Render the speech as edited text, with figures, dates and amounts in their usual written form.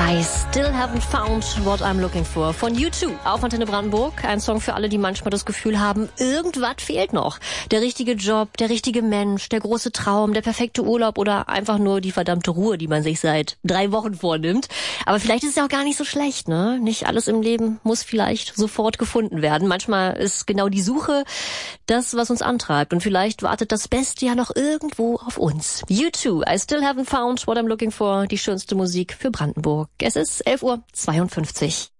I still haven't found what I'm looking for. Von U2 auf Antenne Brandenburg. Ein Song für alle, die manchmal das Gefühl haben, irgendwas fehlt noch. Der richtige Job, der richtige Mensch, der große Traum, der perfekte Urlaub oder einfach nur die verdammte Ruhe, die man sich seit 3 Wochen vornimmt. Aber vielleicht ist es ja auch gar nicht so schlecht, ne? Nicht alles im Leben muss vielleicht sofort gefunden werden. Manchmal ist genau die Suche das, was uns antreibt. Und vielleicht wartet das Beste ja noch irgendwo auf uns. U2, I still haven't found what I'm looking for. Die schönste Musik für Brandenburg. Es ist 11:52 Uhr.